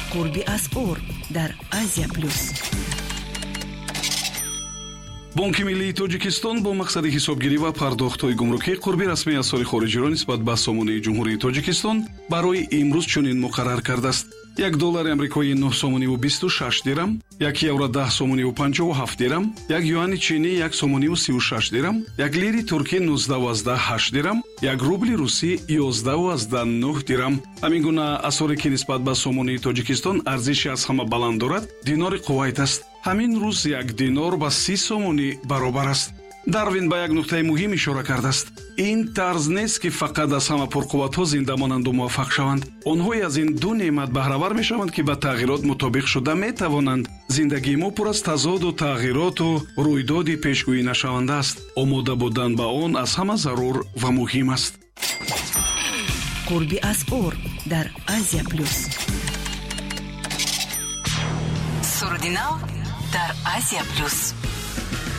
قربی اسعار در آسیا پلوس. بانки миллии тоҷикистон бо мақсади ҳисобгирӣ ва пардохтҳои гумрукӣ қурби расмии асъори хориҷиро нисбат ба сомонаи ҷумҳурии тоҷикистон барои имрӯз чунин муқаррар кардааст: $1 амрикоӣ 9.26 дирам, €1 10.57 дирам, $1 чини 1.36 дирам, $1 туркӣ 19.8 дирам, $1 русӣ 11.9 дирам. ҳамин гуна асъоре ки нисбат ба сомонаи тоҷикистон арзиши аз ҳама баланд дорад, динори қувайт аст. ҳамин рӯз 1 динор ба 30 сомонӣ баробар аст. дарвин ба як нуқтаи муҳим ишора кардааст: ин тарз нест ки фақат аз ҳама пурқувватҳо зинда монанду муваффақ шаванд. онҳое аз ин ду неъмат баҳравар мешаванд ки ба тағйирот мутобиқ шуда метавонанд. зиндагии мо пур аз тазоду тағйироту рӯйдоди пешгӯинашаванда аст. омода будан ба он аз ҳама зарур ва муҳим аст. قربی اسعار در آسیا پلوس. سرودی نو در آسیا پلوس.